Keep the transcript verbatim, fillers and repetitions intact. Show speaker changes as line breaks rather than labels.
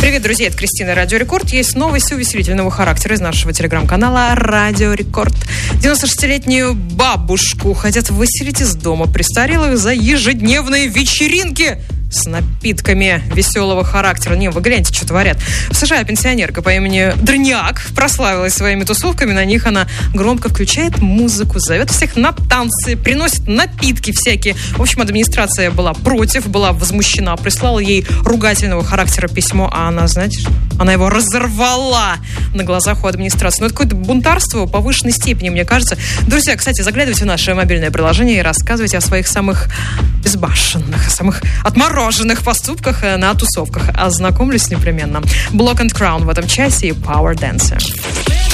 Привет, друзья, это Кристина, Радио Рекорд. Есть новость увеселительного характера из нашего телеграм-канала Радио Рекорд. девяносто шестилетнюю бабушку хотят выселить из дома престарелых за ежедневные вечеринки с напитками веселого характера. Не, вы гляньте, что творят. В США пенсионерка по имени Дрняк прославилась своими тусовками. На них она громко включает музыку, зовет всех на танцы, приносит напитки всякие. В общем, администрация была против, была возмущена, прислала ей ругательного характера письмо, а она, знаете, она его разорвала на глазах у администрации. Ну, это какое-то бунтарство повышенной степени, мне кажется. Друзья, кстати, заглядывайте в наше мобильное приложение и рассказывайте о своих самых безбашенных, самых отмороженных поступках на тусовках. Ознакомлюсь непременно. Block and Crown в этом часе и Power Dancer.